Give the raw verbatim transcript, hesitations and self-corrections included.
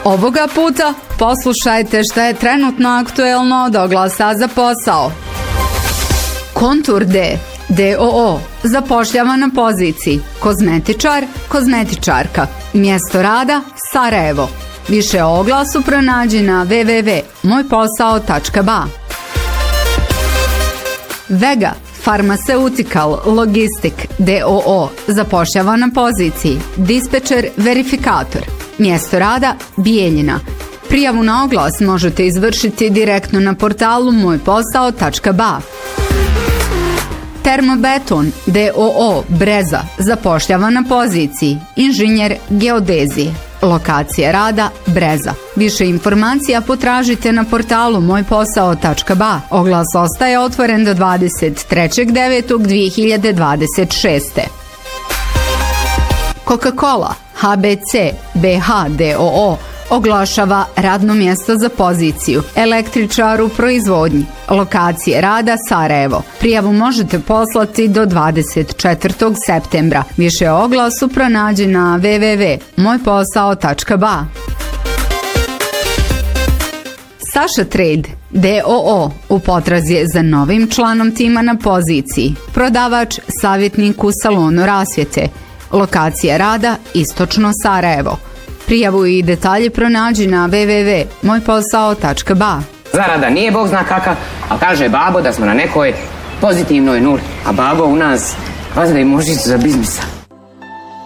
Ovoga puta poslušajte šta je trenutno aktuelno od oglasa za posao. Kontur D, D O O, zapošljava na poziciji kozmetičar, kozmetičarka. Mjesto rada Sarajevo. Više o oglasu pronađi na w w w tačka moj posao tačka b a. Vega Pharmaceutical Logistic D O O, zapošljava na poziciji dispečer verifikator. Mjesto rada Bijeljina. Prijavu na oglas možete izvršiti direktno na portalu moj posao tačka b a. Termobeton D O O Breza, zapošljava na poziciji inženjer geodezije. Lokacija rada Breza. Više informacija potražite na portalu moj posao tačka b a. Oglas ostaje otvoren do dvadeset trećeg devetog dvije hiljade dvadeset šeste. Coca-Cola H B C B H D O O oglašava radno mjesto za poziciju električar u proizvodnji. Lokacije rada Sarajevo. Prijavu možete poslati do dvadeset četvrtog septembra. Više o oglasu pronađi na w w w tačka moj posao tačka b a. Saša Trade D O O u potrazi je za novim članom tima na poziciji prodavač, savjetnik u salonu rasvjete. Lokacija rada Istočno Sarajevo. Prijavu i detalje pronađi na w w w tačka moj posao tačka b a. Zarada nije bog zna kaka, a kaže babo da smo na nekoj pozitivnoj nuli, a babo u nas vazda i možicu za biznisa.